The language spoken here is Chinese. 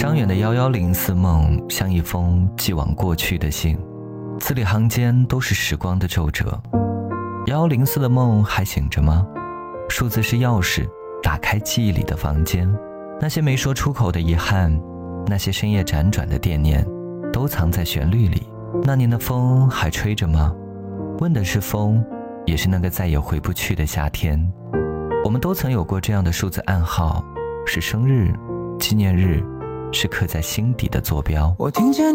张远的1104梦像一封寄往过去的信，字里行间都是时光的皱褶。1104的梦还醒着吗？数字是钥匙，打开记忆里的房间。那些没说出口的遗憾，那些深夜辗转的惦念，都藏在旋律里。那年的风还吹着吗？问的是风，也是那个再也回不去的夏天。我们都曾有过这样的数字暗号，是生日、纪念日，是刻在心底的坐标。 我听见